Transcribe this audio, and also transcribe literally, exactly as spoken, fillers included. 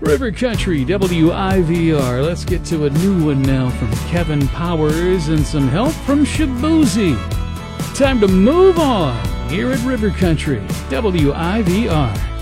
River Country, W I V R. Let's get to a new one now from Kevin Powers and some help from Shaboozey. Time to move on here at River Country, W I V R.